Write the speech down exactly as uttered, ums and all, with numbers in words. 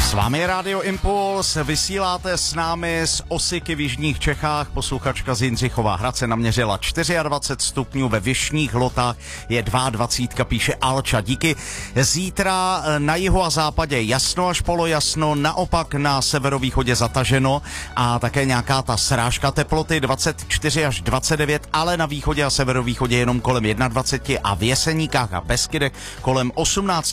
S vámi je Rádio Impuls, vysíláte s námi z Osiky v jižních Čechách. Posluchačka z Jindřichova Hradce naměřila dvacet čtyři stupňů, ve Vyšných Lhotách je dvacet dva, píše Alča. Díky. Zítra na jihu a západě jasno až polojasno, naopak na severovýchodě zataženo a také nějaká ta srážka teploty dvacet čtyři až dvacet devět, ale na východě a severovýchodě jenom kolem dvacet jedna a v Jeseníkách a Beskydech kolem osmnáct